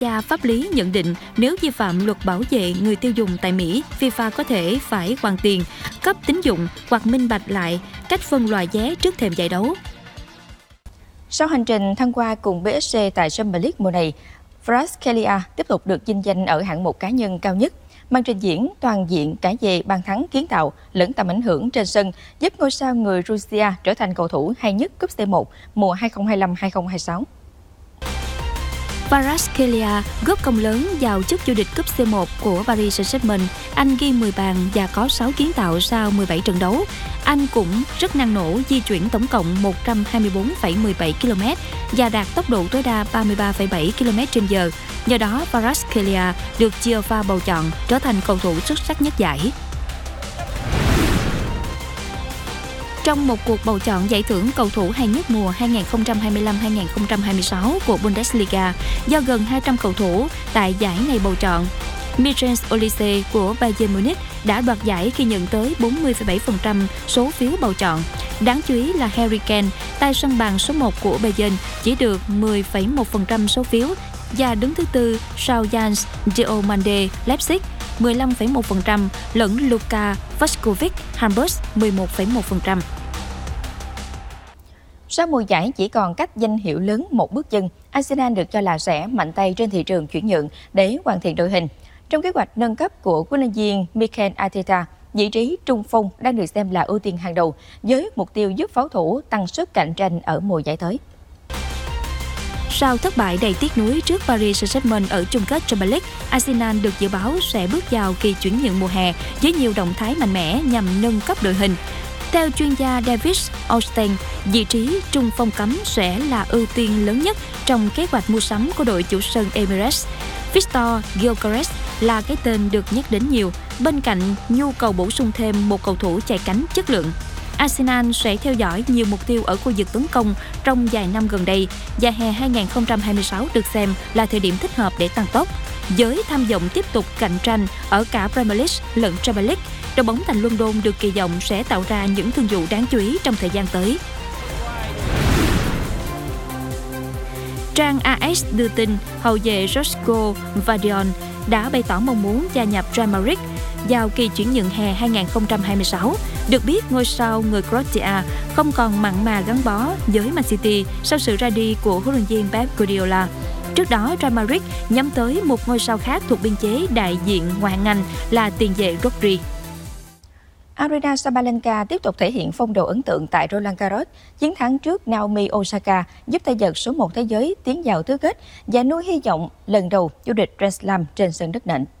Gia pháp lý nhận định nếu vi phạm luật bảo vệ người tiêu dùng tại Mỹ, FIFA có thể phải hoàn tiền, cấp tín dụng hoặc minh bạch lại cách phân loại vé trước thềm giải đấu. Sau hành trình thăng hoa cùng PSG tại Champions League mùa này, Kvaratskhelia tiếp tục được vinh danh ở hạng mục cá nhân cao nhất. Màn trình diễn toàn diện cả về bàn thắng kiến tạo lẫn tầm ảnh hưởng trên sân giúp ngôi sao người Russia trở thành cầu thủ hay nhất cúp C1 mùa 2025-2026. Kvaratskhelia góp công lớn vào chức vô địch cúp C1 của Paris Saint-Germain. Anh ghi 10 bàn và có 6 kiến tạo sau 17 trận đấu. Anh cũng rất năng nổ, di chuyển tổng cộng 124,17 km và đạt tốc độ tối đa 33,7 km/h. Nhờ đó, Kvaratskhelia được UEFA bầu chọn trở thành cầu thủ xuất sắc nhất giải. Trong một cuộc bầu chọn giải thưởng cầu thủ hay nhất mùa 2025-2026 của Bundesliga do gần 200 cầu thủ tại giải này bầu chọn, Michel Olise của Bayern Munich đã đoạt giải khi nhận tới 40,7% số phiếu bầu chọn. Đáng chú ý là Harry Kane, tay sân bàn số 1 của Bayern, chỉ được 10,1% số phiếu và đứng thứ tư sau Jens Diomande Leipzig 15,1% lẫn Luka Vuskovic Hamburg 11,1%. Sau mùa giải chỉ còn cách danh hiệu lớn một bước chân, Arsenal được cho là sẽ mạnh tay trên thị trường chuyển nhượng để hoàn thiện đội hình. Trong kế hoạch nâng cấp của huấn luyện viên Mikel Arteta, vị trí trung phong đang được xem là ưu tiên hàng đầu với mục tiêu giúp pháo thủ tăng sức cạnh tranh ở mùa giải tới. Sau thất bại đầy tiếc nuối trước Paris Saint-Germain ở chung kết Champions League, Arsenal được dự báo sẽ bước vào kỳ chuyển nhượng mùa hè với nhiều động thái mạnh mẽ nhằm nâng cấp đội hình. Theo chuyên gia David Ornstein, vị trí trung phong cấm sẽ là ưu tiên lớn nhất trong kế hoạch mua sắm của đội chủ sân Emirates. Victor Gyökeres là cái tên được nhắc đến nhiều, bên cạnh nhu cầu bổ sung thêm một cầu thủ chạy cánh chất lượng. Arsenal sẽ theo dõi nhiều mục tiêu ở khu vực tấn công trong vài năm gần đây và hè 2026 được xem là thời điểm thích hợp để tăng tốc. Với tham vọng tiếp tục cạnh tranh ở cả Premier League lẫn Champions League, đội bóng thành London được kỳ vọng sẽ tạo ra những thương vụ đáng chú ý trong thời gian tới. Trang AS đưa tin hậu vệ Joško Vardiol đã bày tỏ mong muốn gia nhập Real Madrid vào kỳ chuyển nhượng hè 2026. Được biết, ngôi sao người Croatia không còn mặn mà gắn bó với Man City sau sự ra đi của huấn luyện viên Pep Guardiola. Trước đó, Real Madrid nhắm tới một ngôi sao khác thuộc biên chế đại diện ngoại hạng Anh là tiền vệ Rodri. Aryna Sabalenka tiếp tục thể hiện phong độ ấn tượng tại Roland Garros. Chiến thắng trước Naomi Osaka giúp tay vợt số 1 thế giới tiến vào tứ kết và nuôi hy vọng lần đầu vô địch Grand Slam trên sân đất nện.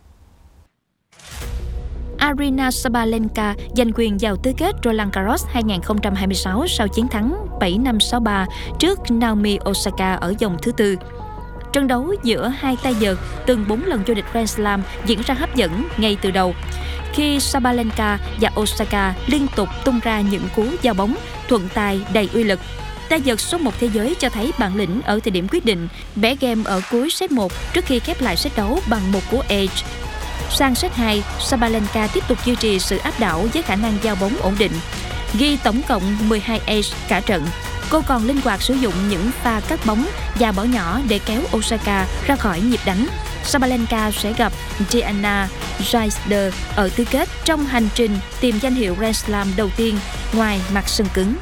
Aryna Sabalenka giành quyền vào tứ kết Roland Garros 2026 sau chiến thắng 7-5-6-3 trước Naomi Osaka ở vòng thứ tư. Trận đấu giữa hai tay vợt từng 4 lần vô địch Grand Slam diễn ra hấp dẫn ngay từ đầu, khi Sabalenka và Osaka liên tục tung ra những cú giao bóng thuận tay đầy uy lực. Tay vợt số 1 thế giới cho thấy bản lĩnh ở thời điểm quyết định, bẻ game ở cuối set 1 trước khi khép lại set đấu bằng một cú edge. Sang set 2, Sabalenka tiếp tục duy trì sự áp đảo với khả năng giao bóng ổn định, ghi tổng cộng 12 ace cả trận. Cô còn linh hoạt sử dụng những pha cắt bóng và bỏ nhỏ để kéo Osaka ra khỏi nhịp đánh. Sabalenka sẽ gặp Diana Reisler ở tứ kết trong hành trình tìm danh hiệu Grand Slam đầu tiên ngoài mặt sân cứng.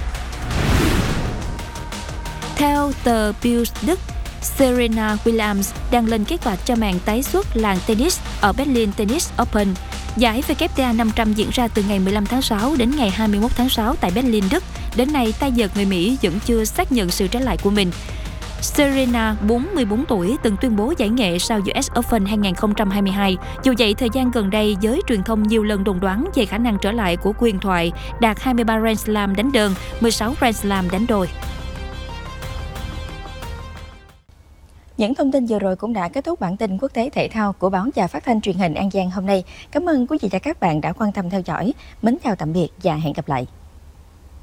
Theo tờ Bild Đức, Serena Williams đang lên kế hoạch cho màn tái xuất làng tennis ở Berlin Tennis Open. Giải WTA 500 diễn ra từ ngày 15 tháng 6 đến ngày 21 tháng 6 tại Berlin, Đức. Đến nay, tay vợt người Mỹ vẫn chưa xác nhận sự trở lại của mình. Serena, 44 tuổi, từng tuyên bố giải nghệ sau US Open 2022. Dù vậy, thời gian gần đây, giới truyền thông nhiều lần đồn đoán về khả năng trở lại của huyền thoại, đạt 23 Grand Slam đánh đơn, 16 Grand Slam đánh đôi. Những thông tin vừa rồi cũng đã kết thúc bản tin quốc tế thể thao của báo Và Phát thanh Truyền hình An Giang hôm nay. Cảm ơn quý vị và các bạn đã quan tâm theo dõi. Mến chào tạm biệt và hẹn gặp lại.